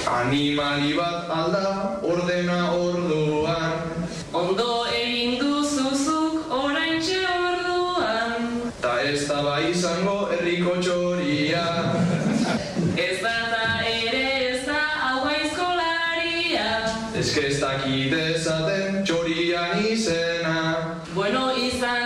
Animali bat alda ordena orduan. Ondo egin duzuzuk oraintxe orduan. Ta ez da bai izango herriko txoria. Ez da ere ez da hau aizkolaria. Ez dakit ezaten txorian izen.